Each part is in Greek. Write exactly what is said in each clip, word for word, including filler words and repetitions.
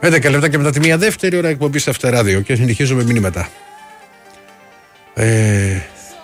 έντεκα λεπτά και μετά τη μία δεύτερη ώρα εκπομπή στα Αυτεράδιο και συνεχίζουμε μηνύματα. Ε...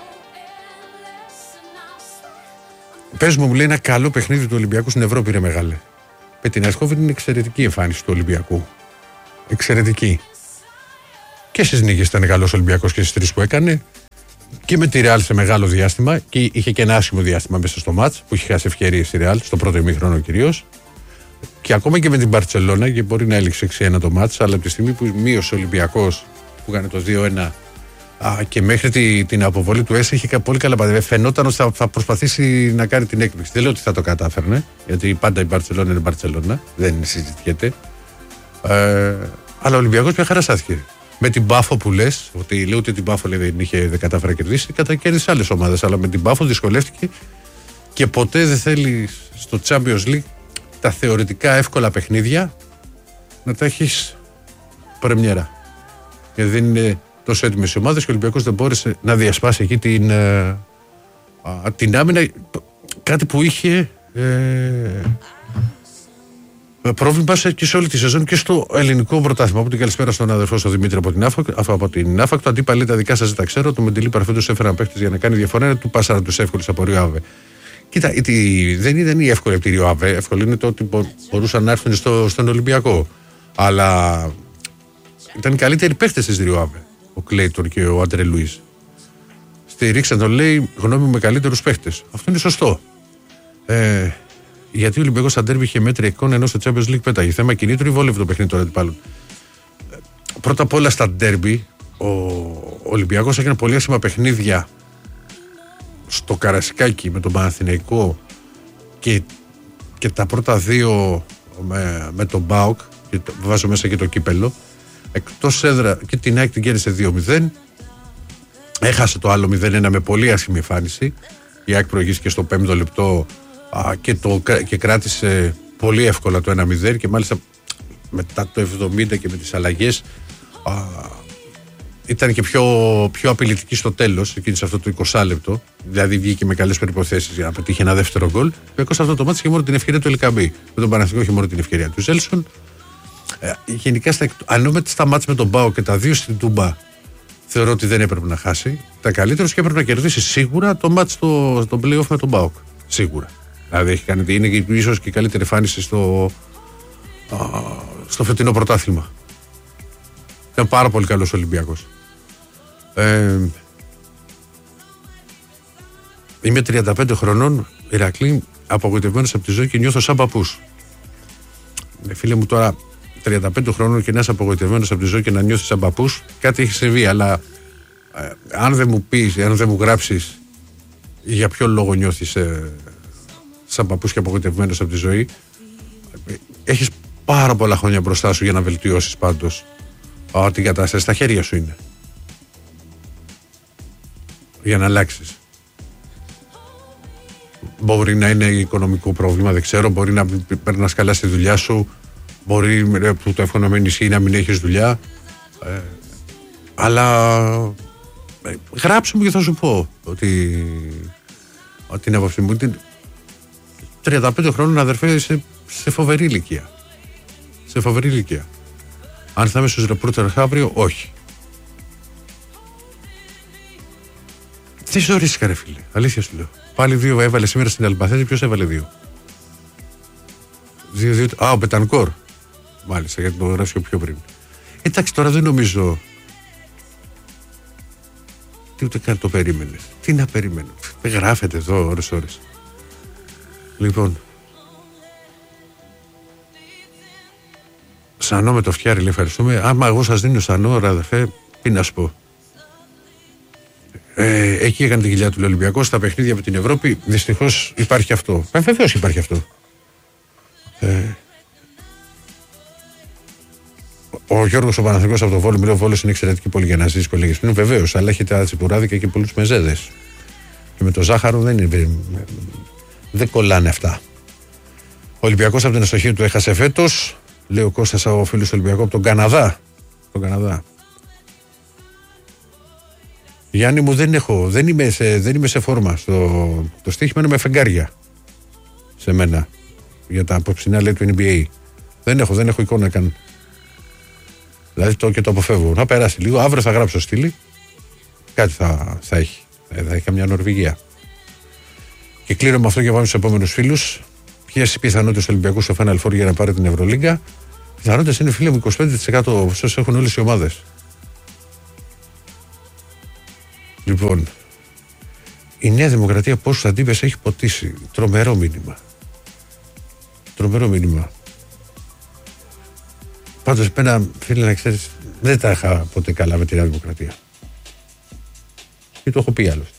Πες μου, μου λέει ένα καλό παιχνίδι του Ολυμπιακού στην Ευρώπη, ρε μεγάλε. Πετινασκόβιν είναι εξαιρετική εμφάνιση του Ολυμπιακού. Εξαιρετική. Και στις νίκες ήταν καλός Ολυμπιακός και στις τρεις που έκανε. Και με τη Ρεάλ σε μεγάλο διάστημα. Και είχε και ένα άσχημο διάστημα μέσα στο μάτς που είχε χάσει ευκαιρίες στη Ρεάλ, στο πρώτο ημίχρονο κυρίως. Και ακόμα και με την Μπαρτσελώνα, και μπορεί να έληξε έξι ένα το μάτς, αλλά από τη στιγμή που μείωσε ο Ολυμπιακός, που έκανε το δύο ένα, α, και μέχρι τη, την αποβολή του ΕΣ είχε πολύ καλά πατέρα. Φαινόταν ότι θα, θα προσπαθήσει να κάνει την έκπληξη. Δεν λέω ότι θα το κατάφερνε, γιατί πάντα η Μπαρτσελώνα είναι Μπαρτσελώνα, δεν συζητιέται. Ε, αλλά ο Ολυμπιακός μια χαρά στάθηκε. Με την Πάφο που λες, ότι λέω ότι την Πάφο λέει, δεν είχε δεν κατάφερε να κερδίσει, κατακέρδισε άλλες ομάδες. Αλλά με την Πάφο δυσκολεύτηκε και ποτέ δεν θέλει στο Champions League τα θεωρητικά εύκολα παιχνίδια να τα έχεις πρεμιέρα. Γιατί δεν είναι τόσο έτοιμες οι ομάδες και ο Ολυμπιακός δεν μπόρεσε να διασπάσει εκεί την, α, την άμυνα. Κάτι που είχε ε, πρόβλημα και σε όλη τη σεζόν και στο ελληνικό πρωτάθλημα. Από την καλησπέρα στον αδερφό στον Δημήτρη από την Άφακτο. Από την Άφακτο, αντίπαλοι τα δικά σας δεν τα ξέρω. Το Μεντιλή παρφέτος έφεραν παίχτες για να κάνει διαφορά. Είναι του πάσαρα τους εύκολους από Ριοάβε. Κοίτα, η, δεν είναι η εύκολη από τη Ριοάβε. Εύκολο είναι το ότι μπορούσαν να έρθουν στο, στον Ολυμπιακό. Αλλά ήταν οι καλύτεροι παίχτες της Ριοάβε. Ο Κλέιτορ και ο Άντρε Λουίς. Στηρίξαν τον, λέει, γνώμη με καλύτερους παίχτες. Αυτό είναι σωστό. Ε, γιατί ο Ολυμπιακός στα ντέρμπι είχε μέτρια εικόνα ενώ στο Champions League πέταγε. Θέμα κινήτρου ή βόλευε το παιχνίδι των αντιπάλων. Ε, πρώτα απ' όλα στα ντέρμπι ο Ολυμπιακός έκανε πολύ άσχημα παιχνίδια στο Καρασικάκι με τον Παναθηναϊκό και, και τα πρώτα δύο με, με τον ΠΑΟΚ, και το, βάζω μέσα και το κύπελο. Εκτός έδρα και την ΑΕΚ την κέρδισε δύο μηδέν. Έχασε το άλλο μηδέν ένα με πολύ άσχημη εμφάνιση. Η ΑΕΚ προηγήθηκε στο πέμπτο λεπτό α, και, το, και κράτησε πολύ εύκολα το ένα μηδέν και μάλιστα μετά το εβδομήντα και με τις αλλαγές α, ήταν και πιο, πιο απειλητική στο τέλος, εκείνη σε αυτό το είκοσι λεπτό. Δηλαδή βγήκε με καλές περιποθέσεις για να πετύχει ένα δεύτερο γκολ. Βέβαια σε αυτό το μάτι είχε μόνο την ευκαιρία του Ελκαμπή. Με τον Παναθηναϊκό είχε μόνο την ευκαιρία του Ζέλσον. Ε, γενικά, στα, αν στα μάτς με τον Πάο και τα δύο στην Τούμπα, θεωρώ ότι δεν έπρεπε να χάσει. Τα καλύτερα και έπρεπε να κερδίσει σίγουρα το μάτς στο, στο play-off με τον Πάοκ. Σίγουρα. Δηλαδή έχει κάνει, είναι ίσως και η καλύτερη εμφάνιση στο, α, στο φετινό πρωτάθλημα. Ήταν πάρα πολύ καλός Ολυμπιακός. Ε, είμαι τριάντα πέντε χρονών, Ηρακλή, απογοητευμένος από τη ζωή και νιώθω σαν παππούς. Ε, φίλε μου, τώρα τριάντα πέντε χρονών και να είσαι απογοητευμένος από τη ζωή και να νιώθεις σαν παππούς, κάτι έχει συμβεί. Αλλά ε, αν δεν μου πεις, αν δεν μου γράψεις για ποιο λόγο νιώθεις ε, σαν παππούς και απογοητευμένος από τη ζωή, ε, έχεις πάρα πολλά χρόνια μπροστά σου για να βελτιώσεις πάντως ε, την κατάσταση. Στα χέρια σου είναι για να αλλάξεις. Μπορεί να είναι οικονομικό πρόβλημα, δεν ξέρω. Μπορεί να περνάς καλά στη δουλειά σου. Μπορεί που το εύχομαι να μην ισχύει να μην έχεις δουλειά. Ε, αλλά ε, γράψε μου και θα σου πω ότι, ότι είναι απόψη μου. τριάντα πέντε χρόνων, αδερφέ, σε, σε φοβερή ηλικία. Σε φοβερή ηλικία. Αν θα είμαι στους ρεπόρτερ αύριο, όχι. Τι ζωρίστηκα, ρε φίλε. Αλήθεια σου λέω. Πάλι δύο έβαλε σήμερα στην Αλμπαθέτη. Ποιος έβαλε δύο? Δύο, δύο. Α, ο Μπετανκόρ. Μάλιστα, γιατί το γράψει πιο πριν. Εντάξει, τώρα δεν νομίζω. Τι ούτε καν το περίμενες. Τι να περιμένω. Γράφεται εδώ ώρες ώρες. Λοιπόν. Σανό με το φτιάρι, λέει, ευχαριστούμε. Άμα εγώ σας δίνω σανό, ρε αδερφέ, τι να σου πω. Ε, εκεί έκανε την κοιλιά του Ολυμπιακού. Στα παιχνίδια με την Ευρώπη δυστυχώς υπάρχει αυτό. Ε, βεβαίως υπάρχει αυτό. Ε, ο Γιώργος ο Παναθηναϊκός από το Βόλο, μιλάει, ο Βόλος είναι εξαιρετική πόλη για να ζήσει κολλήγες. Είναι βεβαίως, αλλά έχει τα τσιπουράδικα και πολλούς μεζέδες. Και με το ζάχαρο δεν είναι. Δεν κολλάνε αυτά. Ο Ολυμπιακός από την αστοχή του έχασε φέτος. Λέει ο Κώστας, ο φίλος του Ολυμπιακού από τον Καναδά. Τον Καναδά. Γιάννη μου, δεν έχω, δεν είμαι σε, δεν είμαι σε φόρμα. Στο, το στοίχημα είναι με φεγγάρια. Σε μένα. Για τα απόψινά, λέει, του N B A. Δεν έχω, δεν έχω εικόνα καν. Δηλαδή το και το αποφεύγουν. Να περάσει λίγο, αύριο θα γράψω στήλη. Κάτι θα, θα έχει. Θα έχει καμιά Νορβηγία. Και κλείνω με αυτό και πάμε στους επόμενους φίλους. Ποιες οι πιθανότητες του Ολυμπιακού στο Final Four για να πάρει την Ευρωλίγκα? Πιθανότητες είναι, φίλε μου, είκοσι πέντε τοις εκατό όσες έχουν όλες οι ομάδες. Λοιπόν, η Νέα Δημοκρατία πόσους αντίπες έχει ποτίσει? Τρομερό μήνυμα. Τρομερό μήνυμα. Πάντως, πένα, φίλε, να ξέρεις, δεν τα είχα ποτέ καλά με τη Νέα Δημοκρατία. Και το έχω πει άλλωστε.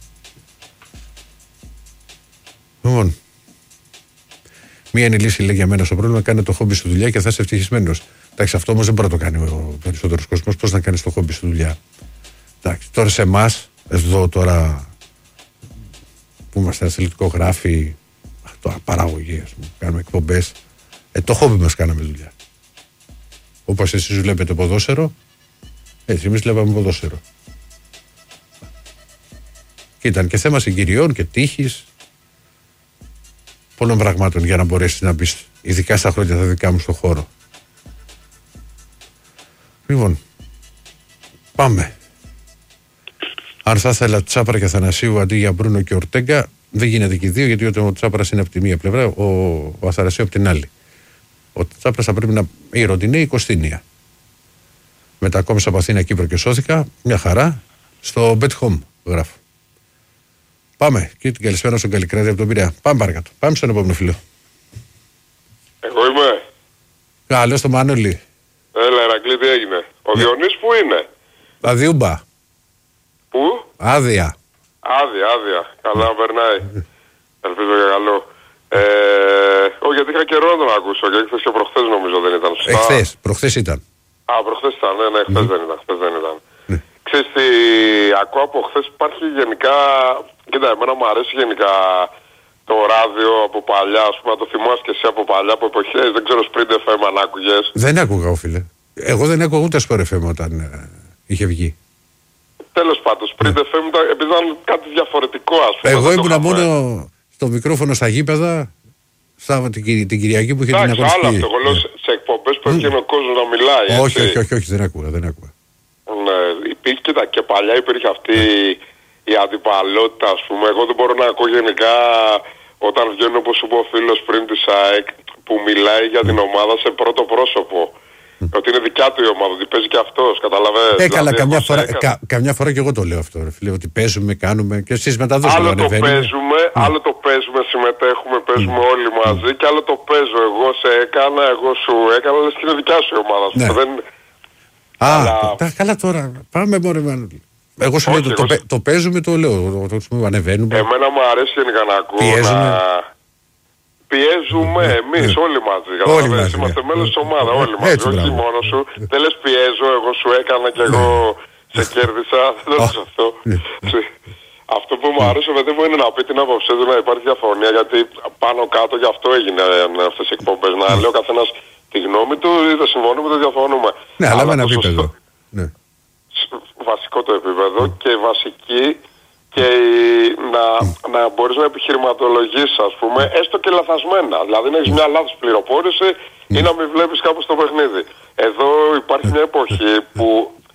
Λοιπόν, μία είναι η λύση, λέει, για μένα στο πρόβλημα: κάνε το χόμπι στη δουλειά και θα είσαι ευτυχισμένος. Εντάξει, αυτό όμως δεν μπορεί να το κάνει ο περισσότερος κόσμος. Πώς να κάνεις το χόμπι στη δουλειά? Εντάξει, τώρα σε εμάς, εδώ τώρα που είμαστε αθλητικογράφοι, τώρα παραγωγή, ας πούμε, κάνουμε εκπομπές, ε, το χόμπι μας κάναμε δουλειά. Όπως εσείς βλέπετε ποδόσφαιρο, έτσι εμείς βλέπαμε ποδόσφαιρο. Και ήταν και θέμα συγκυριών και τύχης πολλών πραγμάτων για να μπορέσεις να μπεις, ειδικά στα χρόνια τα δικά μου, στον χώρο. Λοιπόν, πάμε. Αν θα ήθελα Τσάπρα και Αθανασίου αντί για Μπρούνο και Ορτέγκα, δεν γίνεται και οι δύο, γιατί ο Τσάπρας είναι από τη μία πλευρά, ο, ο Αθανασίου από την άλλη. Ο Τσάπρας θα πρέπει να. Η Ροντινέ, η Κωστίνια. Μετακόμισα από Αθήνα, Κύπρο και σώθηκα. Μια χαρά. Στο Bet Home γράφω. Πάμε. Και την καλησπέρα στον Καλλικράτη από τον Πειραιά. Πάμε παρακάτω. Πάμε στον επόμενο φίλο. Εγώ είμαι. Καλώς το Μανώλη. Έλα, Ηρακλή, τι έγινε? Ο ναι. Διονύς που είναι? Αδιούμπα. Πού? Άδεια. Άδεια, άδεια. Καλά να περνάει. Ελπίζω για καλό. Ε, όχι, γιατί είχα καιρό να τον ακούσω και χθες και προχθές νομίζω δεν ήταν. Σωστά. Εχθές, προχθές ήταν. Α, προχθές ήταν, ναι, ναι, χθες mm. δεν ήταν. Χθες δεν ήταν. Mm. Ξέρεις τι, ακούω από χθες υπάρχει γενικά, κοίτα, εμένα μου αρέσει γενικά το ράδιο από παλιά, ας πούμε, να το θυμάσαι και εσύ από παλιά, από εποχές, δεν ξέρω, Sprint εφ εμ αν άκουγες. Δεν άκουγα, φίλε. Εγώ δεν άκουγα ούτε Sport εφ εμ όταν ε, είχε βγει. Τέλος πάντων, Sprint εφ εμ ήταν, επειδή ήταν κάτι διαφορετικό, ας πούμε. Εγώ ήμουνα μόνο στο μικρόφωνο στα γήπεδα, στα, την, την Κυριακή που είχε Άξι, την αγωνιστική. Άλλο αυτό, εγώ λέω σε εκπομπές που έβγαινε ο κόσμος να μιλάει. Έτσι. Όχι, όχι, όχι, όχι, δεν άκουγα, δεν άκουγα. Ναι, υπήρχε και, τα, και παλιά υπήρχε αυτή η αντιπαλότητα, ας πούμε. Εγώ δεν μπορώ να ακούω γενικά όταν βγαίνουν, όπως σου είπε ο φίλος πριν της ΑΕΚ, που μιλάει για την ομάδα σε πρώτο πρόσωπο. Ότι είναι δικιά του η ομάδα, ότι παίζει και αυτός, καταλαβαίνεις. Ε, καλά, δηλαδή, καμιά, φορά, κα, καμιά φορά και εγώ το λέω αυτό, ρε φίλε, ότι παίζουμε, κάνουμε και εσείς μεταδόσεις. Άλλο το παίζουμε, mm. άλλο το παίζουμε, συμμετέχουμε, παίζουμε mm. όλοι μαζί mm. και άλλο το παίζω. Εγώ σε έκανα, εγώ σου έκανα, λες και είναι δικιά σου η ομάδα. Ναι. Δεν... Α, αλλά... τα, καλά τώρα, πάμε μωρέ Μανώλη. Εγώ σου λέω, το, το, το παίζουμε, το λέω, το, το, το ανεβαίνουμε. Εμένα μου αρέσει γενικά να ακούω, πιέζουμε. να... Πιέζουμε εμείς ναι. όλοι μαζί. Όλοι μαζί. Είμαστε ναι. μέλος της ομάδας, όλοι μαζί. Έτσι, όχι μπράβο. Μόνο σου. Δεν λες πιέζω, εγώ σου έκανα και εγώ σε κέρδισα. Δεν λες αυτό. Αυτό που μου άρεσε, παιδί μου, είναι να πει την άποψή του, να υπάρχει διαφωνία. Γιατί πάνω κάτω γι' αυτό έγινε αυτές οι εκπομπές. Να λέει ο καθένας τη γνώμη του, είτε συμφωνούμε είτε διαφωνούμε. Ναι, αλλά με ένα επίπεδο. Βασικό το επίπεδο και βασική. Και να, να μπορείς να επιχειρηματολογήσεις, ας πούμε, έστω και λαθασμένα. Δηλαδή να έχεις μια λάθος πληροφόρηση ή να μην βλέπεις κάπου στο παιχνίδι. Εδώ υπάρχει μια εποχή που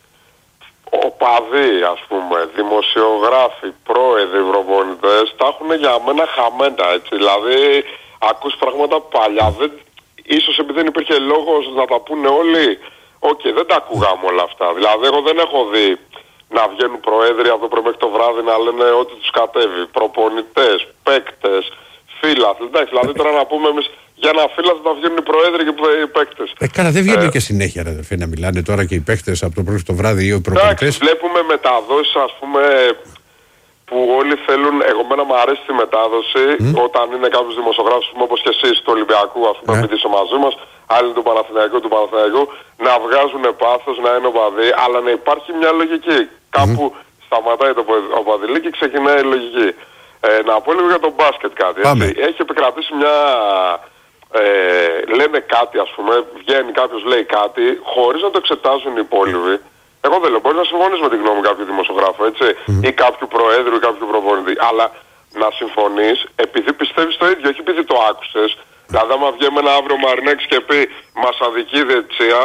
οπαδοί, ας πούμε, δημοσιογράφοι, πρόεδροι, προπονητές, τα έχουν για μένα χαμένα, έτσι. Δηλαδή ακούς πράγματα παλιά, δεν, ίσως επειδή δεν υπήρχε λόγος να τα πούνε όλοι, οκ, okay, δεν τα ακούγαμε όλα αυτά. Δηλαδή εγώ δεν έχω δει να βγαίνουν προέδροι από το πρωί μέχρι το βράδυ να λένε ό,τι τους κατέβει. Προπονητές, παίκτες, φίλαθλοι. Εντάξει, δηλαδή τώρα να πούμε εμείς για ένα φίλαθλο να βγαίνουν οι προέδροι και οι παίκτες. Ε, καλά, δεν βγαίνουν ε, και συνέχεια, ρε αδερφέ, να μιλάνε τώρα και οι παίκτες από το πρωί το βράδυ ή οι προπονητές. Εντάξει, βλέπουμε μεταδόσεις, ας πούμε, που όλοι θέλουν. Εγώ μένα μου αρέσει τη μετάδοση mm. όταν είναι κάποιος δημοσιογράφος, όπως και εσείς του Ολυμπιακού, ας πούμε, επειδή είσαι μαζί μας, άλλοι του Παναθηναϊκού, του Παναθηναϊκού, να βγάζουν πάθος, να είναι οπαδοί, αλλά να υπάρχει μια λογική. Κάπου mm. σταματάει το οπαδηλί και ξεκινάει η λογική. Ε, να πω λίγο για το μπάσκετ κάτι. Έτσι. Έχει επικρατήσει μια... Ε, λένε κάτι, ας πούμε, βγαίνει κάποιος λέει κάτι, χωρίς να το εξετάζουν οι υπόλοιποι. Εγώ δεν λέω, μπορείς να συμφωνείς με τη γνώμη κάποιου δημοσιογράφου, έτσι, mm. ή κάποιου προέδρου ή κάποιου προπονητή, αλλά να συμφωνείς επειδή πιστεύεις το ίδιο, όχι επειδή το άκουσες. Δηλαδή, άμα βγει εμένα αύριο Μαρινέξ και πει μας αδικεί η διαιτησία,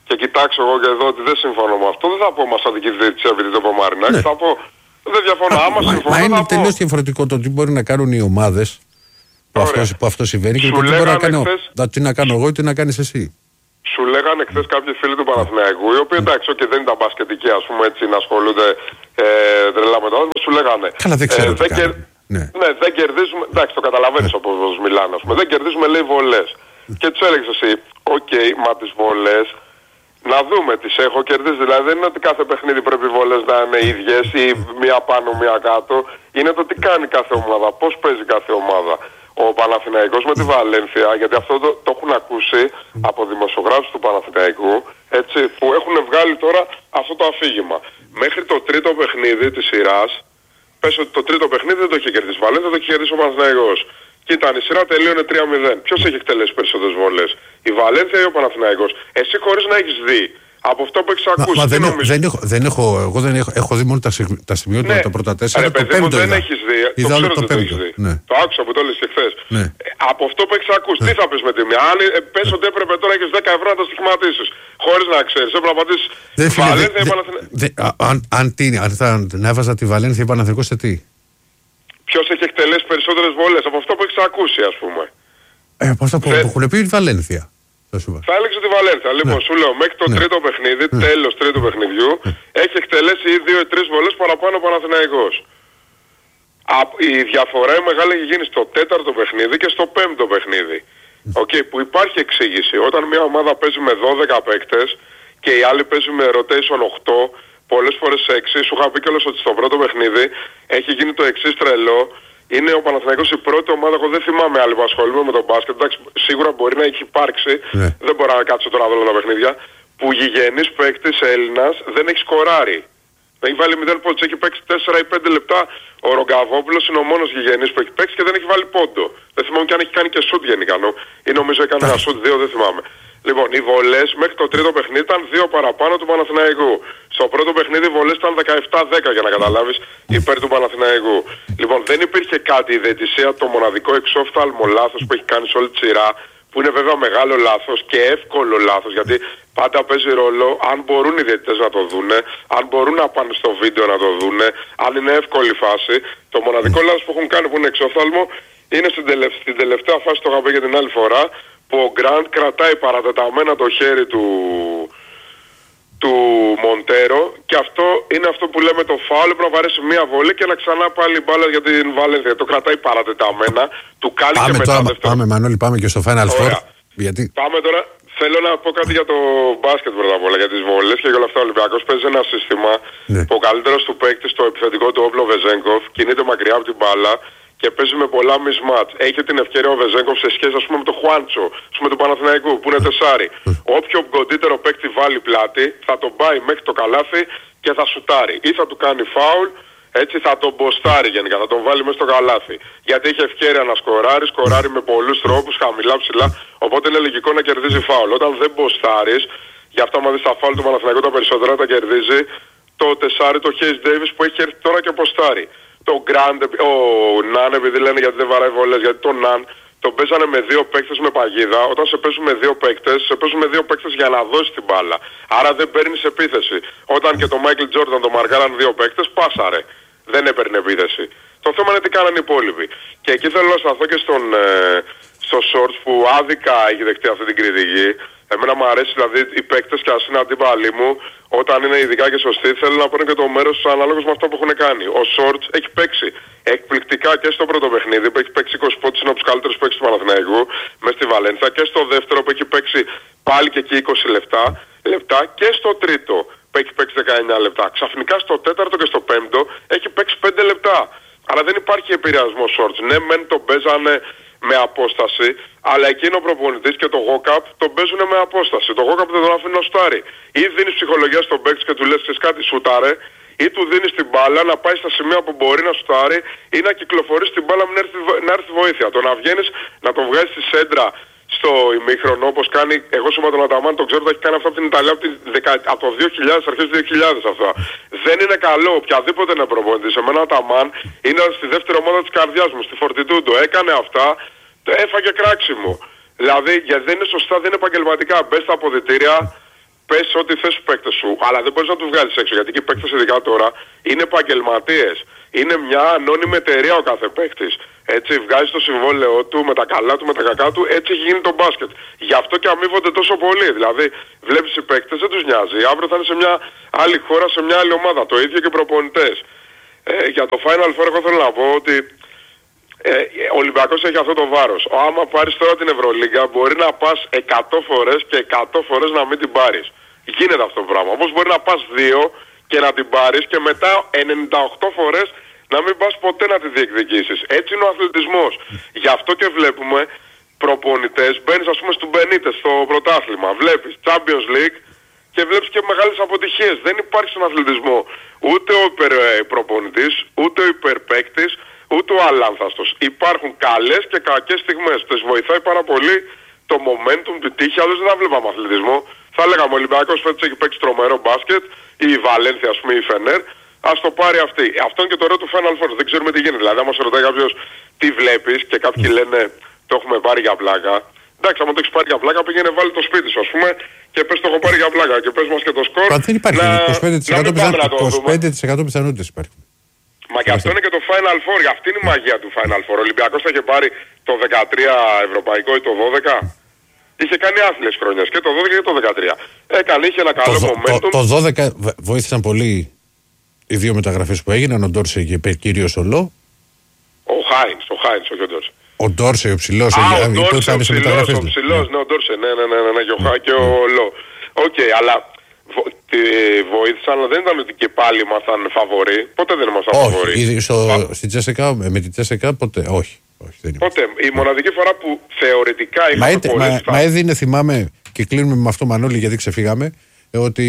και κοιτάξω εγώ και εδώ ότι δεν συμφωνώ με αυτό, δεν θα πω μασατική διαιτησία επειδή το πω Μαρινάκη, ναι. θα πω δεν διαφωνώ. Άμα μα, συμφωνώ. Μα είναι τελείως πω... διαφορετικό το τι μπορεί να κάνουν οι ομάδες που, που αυτό συμβαίνει και το τι μπορώ να κάνω, χθες... τι να κάνω εγώ ή τι να κάνεις εσύ. Σου λέγανε χθες κάποιοι φίλοι του Παναθηναϊκού, οι οποίοι εντάξει, και δεν ήταν μπασκετικοί, ας πούμε έτσι, να ασχολούνται ε, τρελά με το άθλημα, σου λέγανε. Καλά, δεν ξέρω. Ε, δεν κερ... ναι. ναι, δεν κερδίζουμε. Εντάξει, το καταλαβαίνεις ναι. όπως μιλάνε, ας πούμε. Δεν κερδίζουμε, λέει, βολές. Και τους έλεγες εσύ, οκ, okay, μα τις βολές να δούμε τις έχω κερδίσει. Δηλαδή δεν είναι ότι κάθε παιχνίδι πρέπει οι βολές να είναι ίδιες ή μία πάνω, μία κάτω. Είναι το τι κάνει κάθε ομάδα, πώς παίζει κάθε ομάδα. Ο Παναθηναϊκός με τη Βαλένθια, γιατί αυτό το, το έχουν ακούσει από δημοσιογράφους του Παναθηναϊκού, έτσι, που έχουν βγάλει τώρα αυτό το αφήγημα. Μέχρι το τρίτο παιχνίδι της σειράς, πες ότι το τρίτο παιχνίδι δεν το είχε κερδίσει η Βαλένθια, το είχε κερδίσει ο Παναθηναϊκός. Κοίτα, η σειρά τελείωνε τρία μηδέν. Ποιος έχει εκτελέσει περισσότερες βολές, η Βαλένθια ή ο Παναθηναϊκός? Εσύ χωρίς να έχεις δει. Από αυτό που έχεις ακούσει. Μα, δεν, έχω, δεν, έχω, δεν έχω, εγώ δεν έχω, έχω δει μόνο τα, τα σημειώτια ναι. τα πρώτα τέσσερα. Ρε, το πέμπτο δεν έχεις δει. Είδα το ξέρω το ότι το έχεις δει. Ναι. Το άκουσα που το έλεγες και χθες. Ναι. Ε, από αυτό που έχεις ακούσει, ναι. τι θα πεις με τη μία? Αν ε, πες ότι έπρεπε τώρα να έχεις δέκα ευρώ να τα στοιχηματίσεις. Χωρίς να ξέρεις. Έπρεπε να πατήσεις Βαλένθια ή Παναθηναϊκός. Αν, αν, αν θα να έβαζα τη Βαλένθια ή Παναθηναϊκός σε τι? Ποιος έχει εκτελέσει περισσότερες βολές? Από αυτό που έχεις ακούσει, ας πούμε. Ε, από αυτό που έχουν πει η Βαλένθια. Θα έλεγξε τη Βαλένθια. Λοιπόν, ναι. σου λέω, μέχρι το ναι. τρίτο παιχνίδι, ναι. τέλος τρίτου παιχνιδιού, ναι. έχει εκτελέσει ή δύο ή τρεις βολές παραπάνω ο Παναθηναϊκός. Η διαφορά η μεγάλη έχει γίνει στο τέταρτο παιχνίδι και στο πέμπτο παιχνίδι. Okay, που υπάρχει εξήγηση. Όταν μια ομάδα παίζει με δώδεκα παίκτες και οι άλλοι παίζουν με rotation οκτώ, πολλές φορές έξι, σου είχα πει κιόλας ότι στο πρώτο παιχνίδι έχει γίνει το εξής τρελό. Είναι ο Παναθηναϊκός η πρώτη ομάδα, εγώ δεν θυμάμαι άλλη που ασχολούμαι με τον μπάσκετ, εντάξει, σίγουρα μπορεί να έχει υπάρξει, ναι. δεν μπορώ να κάτσω τώρα να δω τα παιχνίδια, που γηγενής παίκτης Έλληνας δεν έχει σκοράρει. Δεν έχει βάλει μηδέν πόντους, έχει παίξει τέσσερα ή πέντε λεπτά. Ο Ρογκαβόπουλος είναι ο μόνος γηγενής που έχει παίξει και δεν έχει βάλει πόντο. Δεν θυμάμαι και αν έχει κάνει και σουτ γενικά, νο. Ή νομίζω έκανε ένα σουτ, δύο, δεν θυμάμαι. Λοιπόν, οι βολές μέχρι το τρίτο παιχνίδι ήταν δύο παραπάνω του Παναθηναϊκού. Στο πρώτο παιχνίδι οι βολές ήταν δεκαεπτά δέκα για να καταλάβεις, υπέρ του Παναθηναϊκού. Λοιπόν, δεν υπήρχε κάτι, η διαιτησία, το μοναδικό εξόφθαλμο λάθος που έχει κάνει σε όλη τη σειρά, που είναι βέβαια μεγάλο λάθος και εύκολο λάθος, γιατί πάντα παίζει ρόλο αν μπορούν οι διαιτητές να το δούνε, αν μπορούν να πάνε στο βίντεο να το δούνε, αν είναι εύκολη φάση. Το μοναδικό λάθος που έχουν κάνει που είναι εξόφθαλμο είναι στην, τελευ... στην τελευταία φάση, το είχα πει και την άλλη φορά, που ο Γκραντ κρατάει παρατεταμένα το χέρι του, του Μοντέρο και αυτό είναι αυτό που λέμε το φάουλ, πρέπει να βαρέσει μία βολή και να ξανά πάλι μπάλα για την Βαλένθια. Το κρατάει παρατεταμένα, του κάνει και μετά δεύτερο. Πάμε Μανώλη, πάμε και στο Final Four. Γιατί... Πάμε τώρα, θέλω να πω κάτι για το μπάσκετ πρώτα απ' όλα, για τις βολές και για όλα αυτά. Ο Ολυμπιακός παίζει ένα σύστημα ναι. που ο καλύτερος του παίκτη στο επιθετικό του όπλο Βεζέγκοφ κινείται μακριά από την μπάλα και παίζει με πολλά mismatch. Έχει την ευκαιρία ο Βεζέγκοφ σε σχέση, ας πούμε, με το Χουάντσο, ας πούμε, του Παναθηναϊκού, που είναι τεσάρι. Όποιο κοντύτερο παίκτη βάλει πλάτη, θα τον πάει μέχρι το καλάθι και θα σουτάρει. Ή θα του κάνει φάουλ, έτσι θα τον μποστάρει γενικά, θα τον βάλει μέσα στο καλάθι. Γιατί έχει ευκαιρία να σκοράρει, σκοράρει με πολλούς τρόπους, χαμηλά, ψηλά. Οπότε είναι λογικό να κερδίζει φάουλ. Όταν δεν μποστάρεις, γι' αυτό άμα δεις τα φάουλ του Παναθηναϊκού τα περισσότερα τα κερδίζει το τεσάρι, το Χέις Ντέιβις που έχει έρθει τώρα και μποστάρει. Το Grand, ο Ναν, επειδή λένε γιατί δεν βαράει βολές, γιατί το Ναν τον παίζανε με δύο παίκτες με παγίδα. Όταν σε παίζουν με δύο παίκτες, σε παίζουν με δύο παίκτες για να δώσει την μπάλα. Άρα δεν παίρνεις επίθεση. Όταν και το Μάικλ Τζόρνταν το μαρκάραν δύο παίκτες, πάσαρε. Δεν έπαιρνε επίθεση. Το θέμα είναι τι κάνανε οι υπόλοιποι. Και εκεί θέλω να σταθώ και στον, ε, στο shorts που άδικα έχει δεχτεί αυτή την κριτική. Εμένα μου αρέσει δηλαδή οι παίκτες και ας είναι αντίπαλοι μου, όταν είναι ειδικά και σωστοί, θέλουν να παίρνουν και το μέρος τους ανάλογος με αυτό που έχουν κάνει. Ο Shorts έχει παίξει εκπληκτικά και στο πρώτο παιχνίδι που έχει παίξει είκοσι πόντους, είναι από τους καλύτερους παίκτες του Παναθηναϊκού μέσα στη Βαλένθια, και στο δεύτερο που έχει παίξει πάλι και εκεί είκοσι λεπτά, λεπτά και στο τρίτο που έχει παίξει δεκαεννιά λεπτά. Ξαφνικά στο τέταρτο και στο πέμπτο έχει παίξει πέντε λεπτά. Αλλά δεν υπάρχει επηρεασμό Shorts. Ναι, μεν τον παίζανε με απόσταση, αλλά εκείνο ο προπονητής και το γόκαπ τον παίζουν με απόσταση. Το γόκαπ δεν τον αφήνει να σουτάρει. Ή δίνεις ψυχολογία στον παίκτη και του λες κάτι σουτάρε, ή του δίνεις την μπάλα να πάει στα σημεία που μπορεί να σουτάρει ή να κυκλοφορείς την μπάλα να έρθει, να έρθει βοήθεια. Το να βγαίνεις να τον βγάζεις στη σέντρα στο ημίχρονο όπως κάνει, εγώ σώμα τον Αταμάν τον ξέρω, το έχει κάνει αυτό από την Ιταλία από, την δεκα, από το δύο χιλιάδες, αρχές δύο χιλιάδες αυτά. Δεν είναι καλό, οποιαδήποτε είναι προπονητής. Εμένα ο Αταμάν είναι στη δεύτερη ομάδα της καρδιάς μου, στη Φορτιτούντο. Έκανε αυτά, έφαγε κράξιμο. Δηλαδή, γιατί δεν είναι σωστά, δεν είναι επαγγελματικά. Μπες στα αποδυτήρια, πες ό,τι θες στους παίκτες σου, αλλά δεν μπορείς να τους βγάλεις έξω, γιατί και οι παίκτες ειδικά τώρα είναι επαγγελματίες. Είναι μια ανώνυμη εταιρεία ο κάθε παίκτης. Έτσι βγάζει το συμβόλαιό του με τα καλά του, με τα κακά του, έτσι έχει γίνει το μπάσκετ. Γι' αυτό και αμείβονται τόσο πολύ. Δηλαδή βλέπεις οι παίκτες, δεν τους νοιάζει. Αύριο θα είναι σε μια άλλη χώρα, σε μια άλλη ομάδα. Το ίδιο και οι προπονητές. Ε, για το Final Four εγώ θέλω να πω ότι ε, ο Ολυμπιακός έχει αυτό το βάρος. Ο, άμα πάρεις τώρα την Ευρωλίγκα μπορεί να πας εκατό φορές και εκατό φορές να μην την πάρεις. Γίνεται αυτό το πράγμα. Όπως μπορεί να πας δύο και να την πάρεις και μετά ενενήντα οκτώ φορές να μην πας ποτέ να τη διεκδικήσεις. Έτσι είναι ο αθλητισμός. Γι' αυτό και βλέπουμε προπονητές, μπαίνεις ας πούμε του Μπενίτες στο πρωτάθλημα, βλέπεις Champions League και βλέπεις και μεγάλες αποτυχίες. Δεν υπάρχει στον αθλητισμό ούτε ο υπερπροπονητής, ούτε ο υπερπαίκτης, ούτε ο αλάνθαστος. Υπάρχουν καλές και κακές στιγμές. Τις βοηθάει πάρα πολύ το momentum, τη τύχη, άλλως δεν θα βλέπαμε αθλητισμό. Θα λέγαμε ο Ολυμπιακός φέτος έχει παίξει τρομερό μπάσκετ, ή η Βαλένθια ας πούμε, η Φενέρ. Ας το πάρει αυτή. Αυτό είναι και το ωραίο του Final Four. Δεν ξέρουμε τι γίνεται. Δηλαδή, άμα σε ρωτάει κάποιος τι βλέπεις και κάποιοι λένε το έχουμε πάρει για πλάκα. Εντάξει, άμα το έχεις πάρει για πλάκα, πήγαινε βάλει το σπίτι σου, ας πούμε, και πες το έχω πάρει για πλάκα. Και πες μας και το σκορ. Μα δεν υπάρχει. Να, είκοσι πέντε τοις εκατό, είκοσι πέντε τοις εκατό πιθανότητες υπάρχουν. Μα και αυτό είναι και το Final Four. Αυτή είναι η μαγεία του Final Four. Ο Ολυμπιακός θα είχε πάρει το δεκατρία ευρωπαϊκό ή το δώδεκα. Είχε κάνει άθλιες χρονιές και το δώδεκα και το δεκατρία. Έκανε, είχε ένα καλό το, momentum. Το, το δώδεκα βοήθησαν πολύ οι δύο μεταγραφές που έγιναν, ο Ντόρσε και κυρίως ο Λο. Ο Χάινς, ο Χάινς, όχι ο Ντόρσε. Ο Ντόρσε, ο ψηλός, Α, ο, ο Ντόρσε, ο ψηλός, ο ψηλός, ναι. ναι, ο Ντόρσε, ναι, ναι, ναι, ναι, ναι, και ο Χάινς και ο Λο. Οκ, αλλά βοήθησαν, δεν ήταν ότι και πάλι ήμασταν φαβοροί. Ποτέ δεν ήμασταν φαβοροί. Όχι, στο, στη Τσέσσεκα, με τη Τσέσσεκα ποτέ, όχι. όχι δεν ποτέ, η μοναδική φορά που θεωρητικά είχαμε πολύ μα, μα έδινε, θυμάμαι, και κλείνουμε με αυτό Μανώλη γιατί ξεφύγαμε, ότι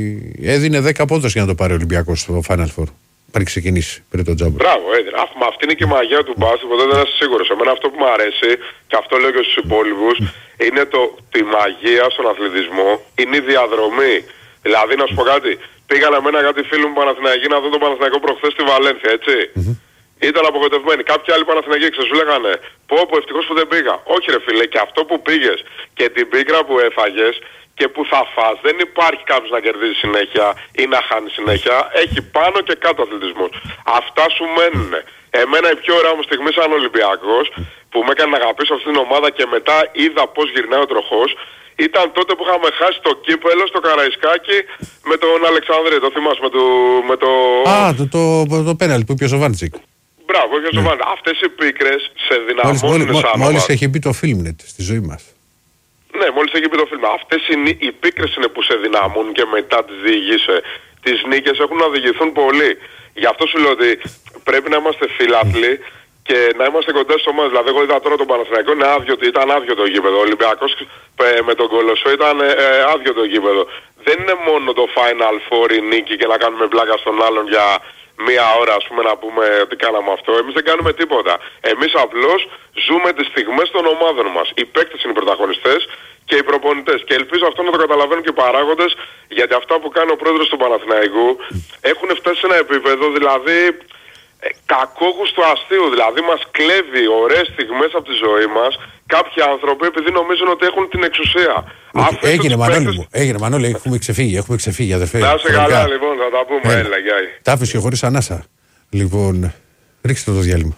έδινε δέκα πόντους για να το πάρει ο Ολυμπιακός στο Final Four. Πριν ξεκινήσει, πριν τον Τζάμπο. Μπράβο, έδινε. Αυτή, αυτή είναι και η μαγεία του μπάσκετ, ποτέ δεν είσαι σίγουρος. Εμένα αυτό που μου αρέσει, και αυτό λέω και στους υπόλοιπους, είναι το, τη μαγεία στον αθλητισμό, είναι η διαδρομή. Δηλαδή, να σου πω κάτι, πήγανε με ένα κάτι φίλο μου Παναθηναϊκή να δω τον Παναθηναϊκό προχθές στη Βαλένθια, έτσι. Mm-hmm. Ήταν απογοητευμένοι. Κάποιοι άλλοι Παναθηναϊκοί σου λέγανε, πω πω ευτυχώς που δεν πήγα. Όχι ρε φίλε, και αυτό που πήγες και την πίκρα που έφαγες και που θα φας, δεν υπάρχει κάποιος να κερδίζει συνέχεια ή να χάνει συνέχεια. Έχει πάνω και κάτω αθλητισμός. Αυτά σου μένουν. Εμένα η πιο ωραία μου στιγμή σαν Ολυμπιακός που με έκανε να αγαπήσω αυτή την ομάδα και μετά είδα πώς γυρνάει ο τροχός, ήταν τότε που είχαμε χάσει το κύπελο στο Καραϊσκάκι με τον Αλεξανδρή. Το θυμάσαι με το... Με το... Α, το, το, το, το πέναλτι που είπε ο Σοβάντσικ. Μπράβο, είπε ο ναι. Σοβάντσικ. Αυτές οι πίκρες σε δυναμώνουν σαν ομάδα. Μόλις έχει μπει το Filmnet στη ζωή μας. Ναι, μόλις έχει μπει το Filmnet. Αυτές είναι, οι πίκρες είναι που σε δυναμώνουν και μετά τις διηγείς. Τις νίκες έχουν να οδηγηθούν πολύ. Γι' αυτό σου λέω ότι πρέπει να είμαστε φιλάθλοι και να είμαστε κοντά στις ομάδες. Δηλαδή, εγώ είδα τώρα τον Παναθηναϊκό, είναι άδειο, ήταν άδειο το γήπεδο. Ο Ολυμπιακός με τον Κολοσσό ήταν ε, άδειο το γήπεδο. Δεν είναι μόνο το Final Four η νίκη και να κάνουμε πλάκα στον άλλον για μία ώρα, ας πούμε, να πούμε ότι κάναμε αυτό. Εμείς δεν κάνουμε τίποτα. Εμείς απλώς ζούμε τις στιγμές των ομάδων μας. Οι παίκτες είναι οι πρωταγωνιστές και οι προπονητές. Και ελπίζω αυτό να το καταλαβαίνουν και οι παράγοντες, γιατί αυτά που κάνει ο πρόεδρος του Παναθηναϊκού έχουν φτάσει σε ένα επίπεδο, δηλαδή ε, κακόγουστο αστείου. Δηλαδή μας κλέβει ωραίες στιγμές από τη ζωή μας κάποιοι άνθρωποι επειδή νομίζουν ότι έχουν την εξουσία. Αφήστε έγινε Μανώλη παίκτες... μου, έγινε Μανώλη, έχουμε ξεφύγει, έχουμε ξεφύγει αδερφέ. Να σε καλά λοιπόν, θα τα πούμε, έλα, έλα γεια. Τα άφησε χωρίς ανάσα. Λοιπόν, ρίξτε το διάλειμμα.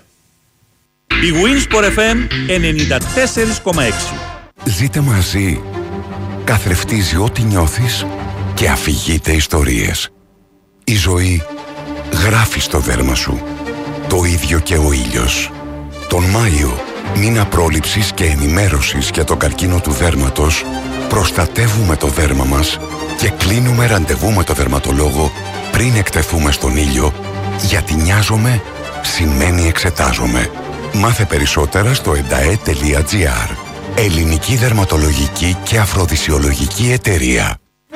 Η Winsport εφ εμ ενενήντα τέσσερα κόμμα έξι. Ζείτε μαζί. Καθρεφτίζει ό,τι νιώθεις και αφηγείται ιστορίες. Η ζωή γράφει στο δέρμα σου. Το ίδιο και ο ήλιος. Τον Μάιο, μήνα πρόληψης και ενημέρωσης για τον καρκίνο του δέρματος, προστατεύουμε το δέρμα μας και κλείνουμε ραντεβού με το δερματολόγο πριν εκτεθούμε στον ήλιο, γιατί νοιάζομαι σημαίνει εξετάζομαι. Μάθε περισσότερα στο εντα-ε τελεία τζι άρ. Ελληνική Δερματολογική και Αφροδισιολογική Εταιρεία.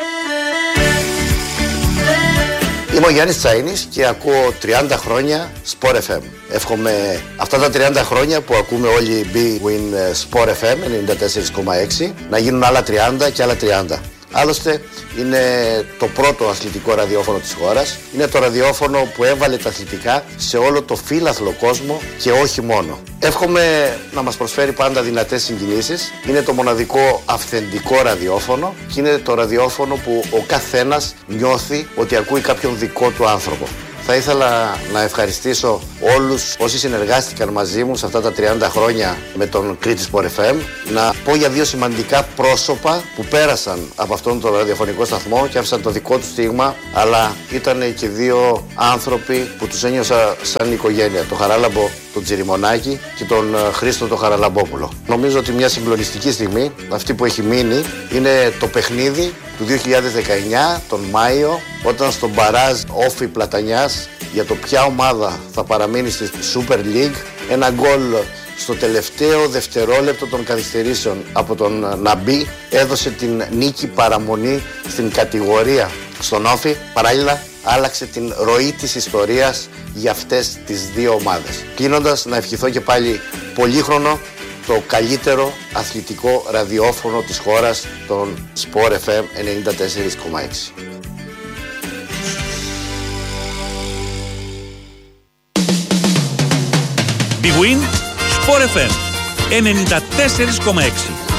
Είμαι ο Γιάννης Τσαΐνης και ακούω τριάντα χρόνια Sport εφ εμ. Εύχομαι αυτά τα τριάντα χρόνια που ακούμε όλοι Big Win Sport εφ εμ ενενήντα τέσσερα κόμμα έξι να γίνουν άλλα τριάντα και άλλα τριάντα. Άλλωστε είναι το πρώτο αθλητικό ραδιόφωνο της χώρας. Είναι το ραδιόφωνο που έβαλε τα αθλητικά σε όλο το φύλαθλο κόσμο και όχι μόνο. Εύχομαι να μας προσφέρει πάντα δυνατές συγκινήσεις. Είναι το μοναδικό αυθεντικό ραδιόφωνο και είναι το ραδιόφωνο που ο καθένας νιώθει ότι ακούει κάποιον δικό του άνθρωπο. Θα ήθελα να ευχαριστήσω όλους όσοι συνεργάστηκαν μαζί μου σε αυτά τα τριάντα χρόνια με τον Κρήτης Sport εφ εμ. Να πω για δύο σημαντικά πρόσωπα που πέρασαν από αυτόν τον ραδιοφωνικό σταθμό και άφησαν το δικό του στίγμα, αλλά ήταν και δύο άνθρωποι που τους ένιωσα σαν οικογένεια. Το Χαράλαμπο, τον Τζιριμονάκη και τον Χρήστο τον Χαραλαμπόπουλο. Νομίζω ότι μια συγκλονιστική στιγμή, αυτή που έχει μείνει, είναι το παιχνίδι του δύο χιλιάδες δεκαεννιά, τον Μάιο, όταν στον μπαράζ Όφη Πλατανιάς για το ποια ομάδα θα παραμείνει στη Super League, ένα γκολ στο τελευταίο δευτερόλεπτο των καθυστερήσεων από τον Ναμπί έδωσε την νίκη παραμονή στην κατηγορία στον Όφη. Παράλληλα άλλαξε την ροή της ιστορίας για αυτές τις δύο ομάδες. Κλείνοντας, να ευχηθώ και πάλι πολύχρονο το καλύτερο αθλητικό ραδιόφωνο της χώρας, τον Sport εφ εμ ενενήντα τέσσερα κόμμα έξι. Big Win Sport εφ εμ ενενήντα τέσσερα κόμμα έξι.